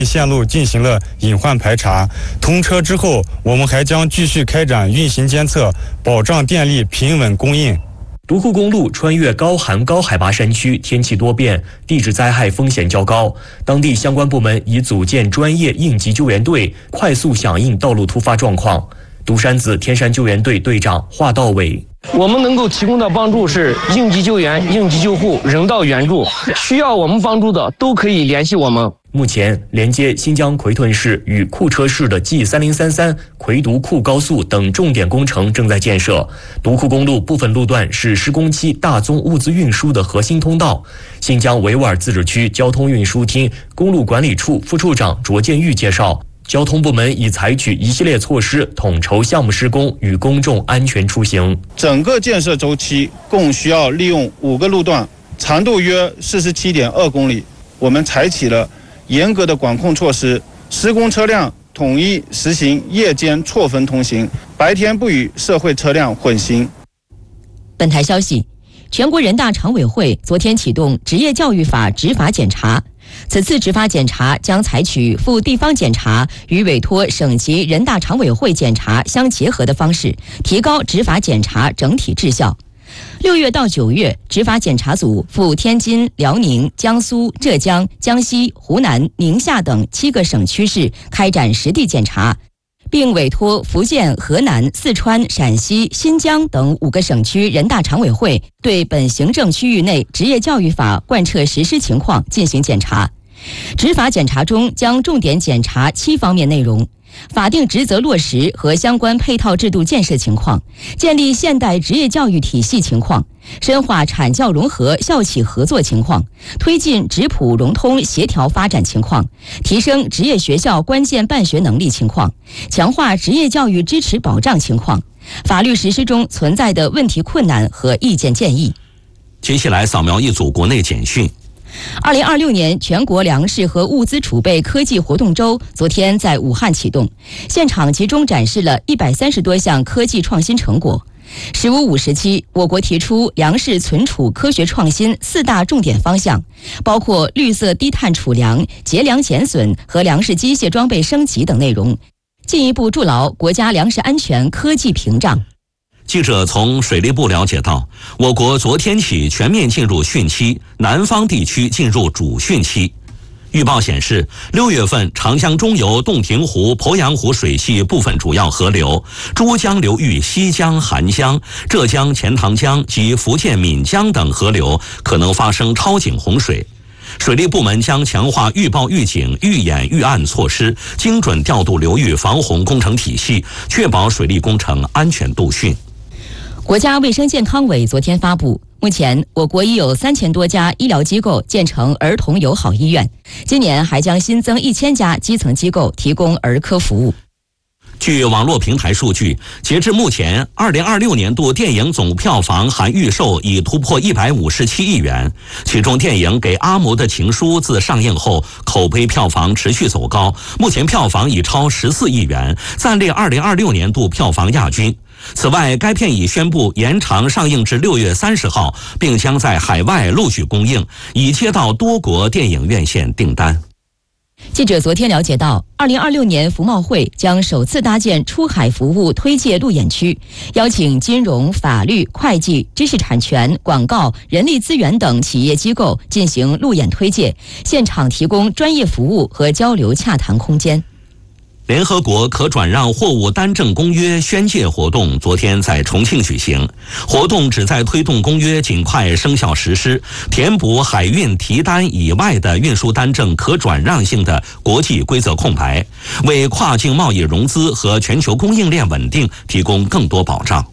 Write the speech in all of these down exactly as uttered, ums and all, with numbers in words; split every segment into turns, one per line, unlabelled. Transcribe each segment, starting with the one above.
线路进行了隐患排查。通车之后，我们还将继续开展运行监测，保障电力平稳供应。
独库公路穿越高寒高海拔山区，天气多变，地质灾害风险较高。当地相关部门已组建专业应急救援队，快速响应道路突发状况。独山子天山救援队队长华道伟：
我们能够提供的帮助是应急救援、应急救护、人道援助，需要我们帮助的都可以联系我们。
目前，连接新疆奎屯市与库车市的 G 三零三三奎独库高速等重点工程正在建设。独库公路部分路段是施工期大宗物资运输的核心通道。新疆维吾尔自治区交通运输厅公路管理处副处长卓建玉介绍，交通部门已采取一系列措施，统筹项目施工与公众安全出行。
整个建设周期共需要利用五个路段，长度约四十七点二公里。我们采取了严格的管控措施，施工车辆统一实行夜间错峰通行，白天不与社会车辆混行。
本台消息，全国人大常委会昨天启动职业教育法执法检查，此次执法检查将采取赴地方检查与委托省级人大常委会检查相结合的方式，提高执法检查整体质效。六月到九月，执法检查组赴天津、辽宁、江苏、浙江、江西、湖南、宁夏等七个省区市开展实地检查，并委托福建、河南、四川、陕西、新疆等五个省区人大常委会对本行政区域内职业教育法贯彻实施情况进行检查。执法检查中将重点检查七方面内容：法定职责落实和相关配套制度建设情况，建立现代职业教育体系情况，深化产教融合校企合作情况，推进职普融通协调发展情况，提升职业学校关键办学能力情况，强化职业教育支持保障情况，法律实施中存在的问题困难和意见建议。
接下来扫描一组国内简讯。
二零二六年全国粮食和物资储备科技活动周昨天在武汉启动，现场集中展示了一百三十多项科技创新成果。十五五时期，我国提出粮食存储科学创新四大重点方向，包括绿色低碳储粮、节粮减损和粮食机械装备升级等内容，进一步筑牢国家粮食安全科技屏障。
记者从水利部了解到，我国昨天起全面进入汛期，南方地区进入主汛期。预报显示，六月份长江中游洞庭湖、鄱阳湖水系部分主要河流、珠江流域西江、韩江、浙江钱塘江及福建闽江等河流可能发生超警洪水。水利部门将强化预报预警、预演预案措施，精准调度流域防洪工程体系，确保水利工程安全度汛。
国家卫生健康委昨天发布，目前我国已有三千多家医疗机构建成儿童友好医院，今年还将新增一千家基层机构提供儿科服务。
据网络平台数据，截至目前，二零二六年度电影总票房含预售已突破一百五十七亿元。其中，电影《给阿嬷的情书》自上映后，口碑票房持续走高，目前票房已超十四亿元，暂列二零二六年度票房亚军。此外，该片已宣布延长上映至六月三十号，并将在海外陆续公映，已接到多国电影院线订单。
记者昨天了解到，二零二六年服贸会将首次搭建出海服务推介路演区，邀请金融、法律、会计、知识产权、广告、人力资源等企业机构进行路演推介，现场提供专业服务和交流洽谈空间。
联合国可转让货物单证公约宣介活动昨天在重庆举行，活动旨在推动公约尽快生效实施，填补海运提单以外的运输单证可转让性的国际规则空白，为跨境贸易融资和全球供应链稳定提供更多保障。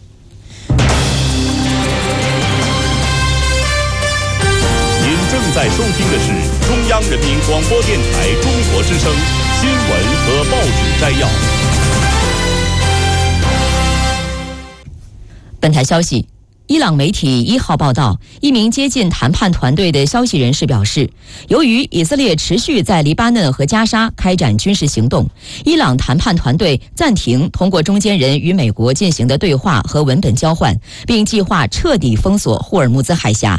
您正在收听的是中央人民广播电台中国之声新闻和报纸摘要。
本台消息，伊朗媒体一号报道，一名接近谈判团队的消息人士表示，由于以色列持续在黎巴嫩和加沙开展军事行动，伊朗谈判团队暂停通过中间人与美国进行的对话和文本交换，并计划彻底封锁霍尔木兹海峡。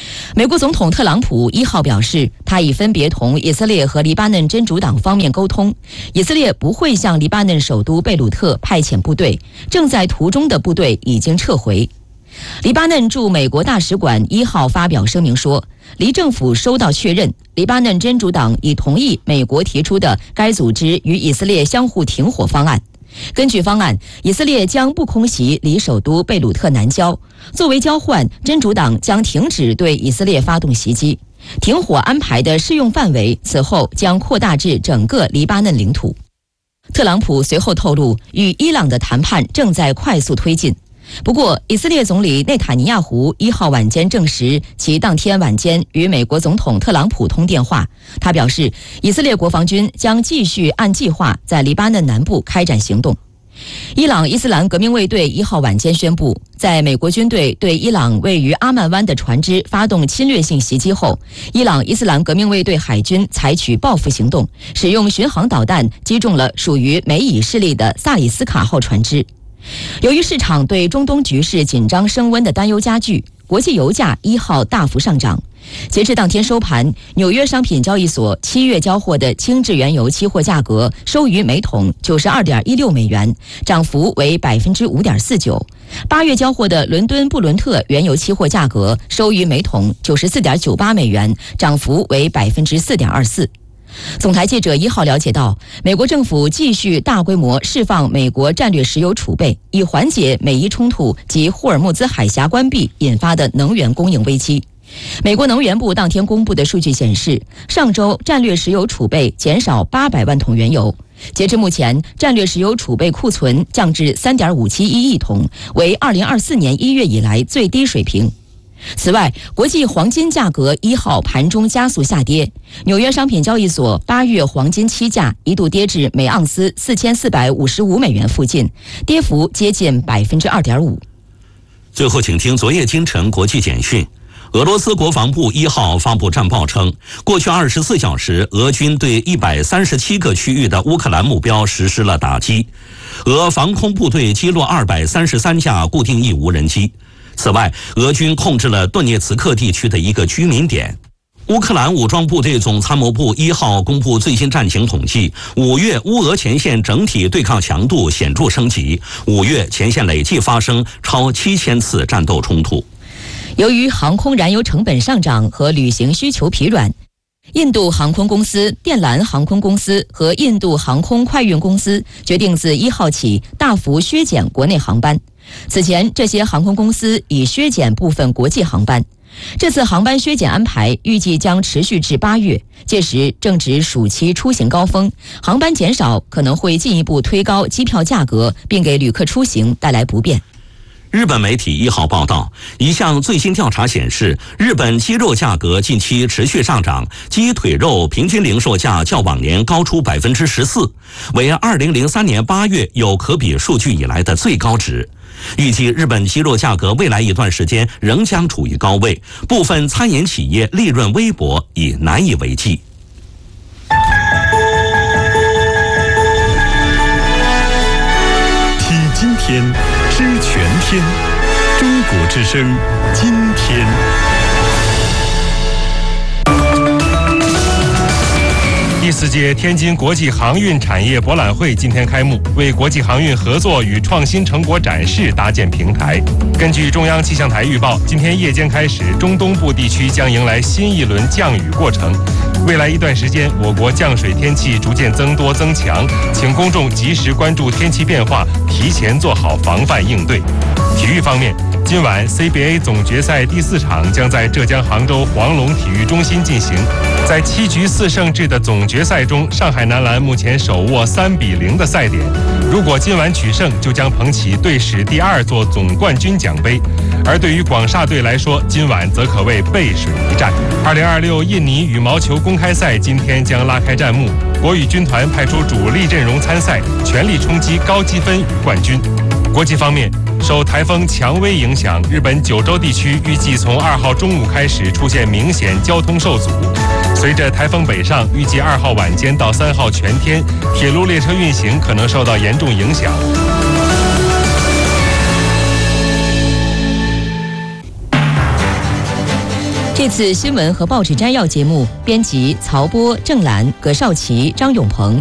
美国总统特朗普一号表示，他已分别同以色列和黎巴嫩真主党方面沟通，以色列不会向黎巴嫩首都贝鲁特派遣部队，正在途中的部队已经撤回。黎巴嫩驻美国大使馆一号发表声明说，黎政府收到确认，黎巴嫩真主党已同意美国提出的该组织与以色列相互停火方案。根据方案，以色列将不空袭离首都贝鲁特南郊，作为交换，真主党将停止对以色列发动袭击。停火安排的适用范围此后将扩大至整个黎巴嫩领土。特朗普随后透露，与伊朗的谈判正在快速推进。不过，以色列总理内塔尼亚胡一号晚间证实，其当天晚间与美国总统特朗普通电话。他表示，以色列国防军将继续按计划在黎巴嫩南部开展行动。伊朗伊斯兰革命卫队一号晚间宣布，在美国军队对伊朗位于阿曼湾的船只发动侵略性袭击后，伊朗伊斯兰革命卫队海军采取报复行动，使用巡航导弹击中了属于美以势力的萨里斯卡号船只。由于市场对中东局势紧张升温的担忧加剧，国际油价一号大幅上涨。截至当天收盘，纽约商品交易所七月交货的轻质原油期货价格收于每桶九十二点一六美元，涨幅为百分之五点四九。八月交货的伦敦布伦特原油期货价格收于每桶九十四点九八美元，涨幅为百分之四点二四。总台记者一号了解到，美国政府继续大规模释放美国战略石油储备，以缓解美伊冲突及霍尔木兹海峡关闭引发的能源供应危机。美国能源部当天公布的数据显示，上周战略石油储备减少八百万桶原油，截至目前，战略石油储备库存降至 三点五七一亿桶，为二零二四年一月以来最低水平。此外，国际黄金价格一号盘中加速下跌，纽约商品交易所八月黄金期价一度跌至每盎司四千四百五十五美元附近，跌幅接近百分之二点五。
最后，请听昨夜今晨国际简讯。俄罗斯国防部一号发布战报称，过去二十四小时，俄军对一百三十七个区域的乌克兰目标实施了打击。俄防空部队击落二百三十三架固定翼无人机。此外，俄军控制了顿涅茨克地区的一个居民点。乌克兰武装部队总参谋部一号公布最新战情统计，五月乌俄前线整体对抗强度显著升级，五月前线累计发生超七千次战斗冲突。
由于航空燃油成本上涨和旅行需求疲软，印度航空公司、电缆航空公司和印度航空快运公司决定自一号起大幅削减国内航班。此前，这些航空公司已削减部分国际航班。这次航班削减安排预计将持续至八月，届时正值暑期出行高峰，航班减少可能会进一步推高机票价格，并给旅客出行带来不便。
日本媒体一号报道，一项最新调查显示，日本鸡肉价格近期持续上涨，鸡腿肉平均零售价较往年高出百分之十四，为二零零三年八月有可比数据以来的最高值。预计日本鸡肉价格未来一段时间仍将处于高位，部分餐饮企业利润微薄，已难以为继。
听今天，知全天，中国之声，今天。
第四届天津国际航运产业博览会今天开幕，为国际航运合作与创新成果展示搭建平台。根据中央气象台预报，今天夜间开始，中东部地区将迎来新一轮降雨过程。未来一段时间，我国降水天气逐渐增多增强，请公众及时关注天气变化，提前做好防范应对。体育方面，今晚 C B A 总决赛第四场将在浙江杭州黄龙体育中心进行。在七局四胜制的总决赛中，上海男篮目前手握三比零的赛点，如果今晚取胜，就将捧起队史第二座总冠军奖杯。而对于广厦队来说，今晚则可谓背水一战。二零二六印尼羽毛球公开赛今天将拉开战幕，国羽军团派出主力阵容参赛，全力冲击高积分与冠军。国际方面，受台风蔷薇影响，日本九州地区预计从二号中午开始出现明显交通受阻。随着台风北上，预计二号晚间到三号全天，铁路列车运行可能受到严重影响。
这这次新闻和报纸摘要节目，编辑曹波、郑兰、葛少奇、张永鹏。